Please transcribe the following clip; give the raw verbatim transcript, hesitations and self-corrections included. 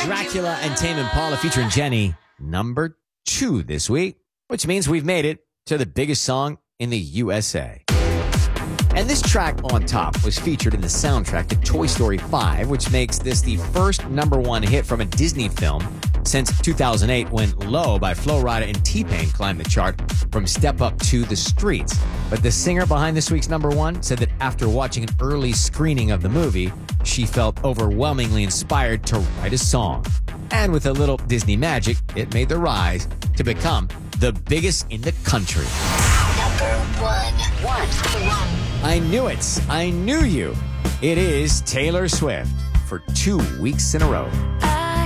Dracula and Tame Impala featuring Jenny, number two this week, which means we've made it to the biggest song in the U S A. And this track on top was featured in the soundtrack to Toy Story five, which makes this the first number one hit from a Disney film since two thousand eight, when Low by Flo Rida and T-Pain climbed the chart from Step Up to The Streets. But the singer behind this week's number one said that after watching an early screening of the movie, she felt overwhelmingly inspired to write a song. And with a little Disney magic, it made the rise to become the biggest in the country. Number one. One. One. I knew it. I knew you. It is Taylor Swift for two weeks in a row.